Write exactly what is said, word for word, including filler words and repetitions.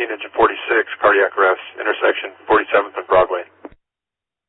engine forty-six, cardiac arrest, intersection forty-seventh and Broadway.